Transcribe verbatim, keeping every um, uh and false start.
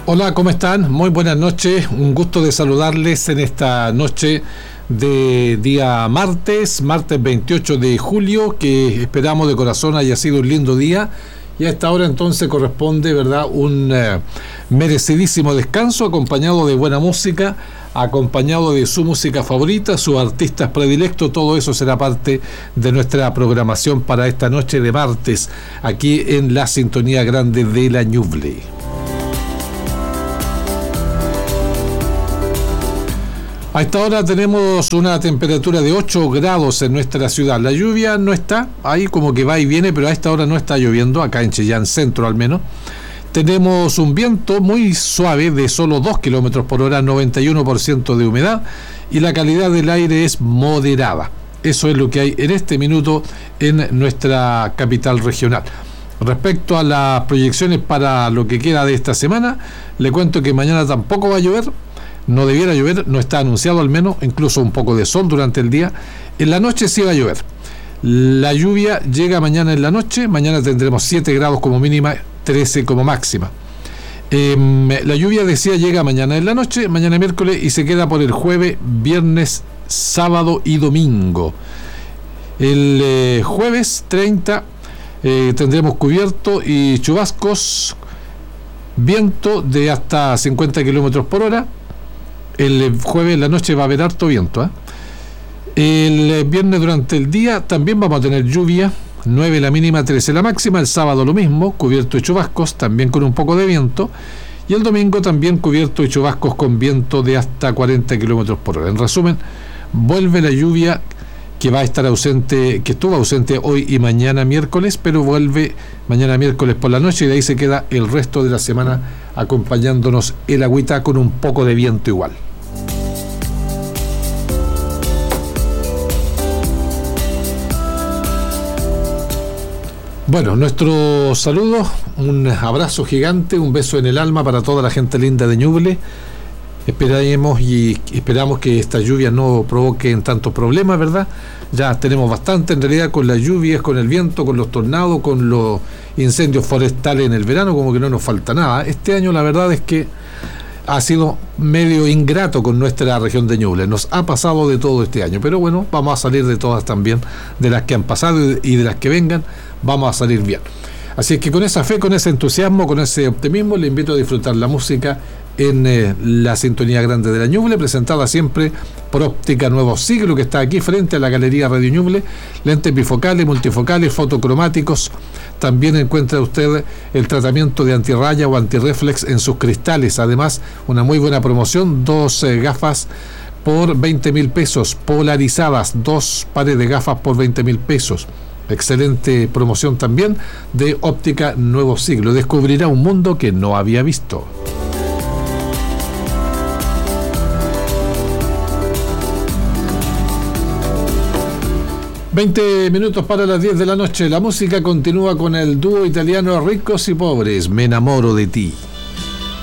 Hola, ¿cómo están? Muy buenas noches. Un gusto de saludarles en esta noche de día martes, martes veintiocho de julio, que esperamos de corazón haya sido un lindo día. Y a esta hora entonces corresponde, ¿verdad?, un eh, merecidísimo descanso, acompañado de buena música, acompañado de su música favorita, sus artistas predilectos. Todo eso será parte de nuestra programación para esta noche de martes, aquí en la sintonía grande de la Ñuble. A esta hora tenemos una temperatura de ocho grados en nuestra ciudad. La lluvia no está, ahí como que va y viene, pero a esta hora no está lloviendo, acá en Chillán Centro al menos. Tenemos un viento muy suave de solo dos kilómetros por hora, noventa y uno por ciento de humedad, y la calidad del aire es moderada. Eso es lo que hay en este minuto en nuestra capital regional. Respecto a las proyecciones para lo que queda de esta semana, le cuento que mañana tampoco va a llover. No debiera llover, no está anunciado al menos, incluso un poco de sol durante el día. En la noche sí va a llover. La lluvia llega mañana en la noche, mañana tendremos siete grados como mínima, trece como máxima. Eh, la lluvia, decía, llega mañana en la noche, mañana miércoles, y se queda por el jueves, viernes, sábado y domingo. El eh, jueves treinta eh, tendremos cubierto y chubascos, viento de hasta cincuenta kilómetros por hora. El jueves en la noche va a haber harto viento, ¿eh? El viernes durante el día también vamos a tener lluvia, nueve la mínima, trece la máxima. El sábado lo mismo, cubierto y chubascos, también con un poco de viento. Y el domingo también cubierto y chubascos con viento de hasta cuarenta kilómetros por hora. En resumen, vuelve la lluvia que va a estar ausente, que estuvo ausente hoy y mañana miércoles, pero vuelve mañana miércoles por la noche, y de ahí se queda el resto de la semana acompañándonos el agüita con un poco de viento igual. Bueno, nuestro saludo, un abrazo gigante, un beso en el alma para toda la gente linda de Ñuble. Esperamos y esperamos que esta lluvia no provoque tantos problemas, ¿verdad? Ya tenemos bastante en realidad con las lluvias, con el viento, con los tornados, con los incendios forestales en el verano, como que no nos falta nada. Este año la verdad es que ha sido medio ingrato con nuestra región de Ñuble. Nos ha pasado de todo este año, pero bueno, vamos a salir de todas también, de las que han pasado y de las que vengan, vamos a salir bien. Así es que con esa fe, con ese entusiasmo, con ese optimismo, le invito a disfrutar la música en eh, la sintonía grande de la Ñuble, presentada siempre por Óptica Nuevo Siglo, que está aquí frente a la Galería Radio Ñuble. Lentes bifocales, multifocales, fotocromáticos. También encuentra usted el tratamiento de antirraya o antirreflex en sus cristales. Además, una muy buena promoción, dos eh, gafas por veinte mil pesos, polarizadas, dos pares de gafas por veinte mil pesos. Excelente promoción también de Óptica Nuevo Siglo. Descubrirá un mundo que no había visto. veinte minutos para las diez de la noche. La música continúa con el dúo italiano Ricos y Pobres. Me enamoro de ti.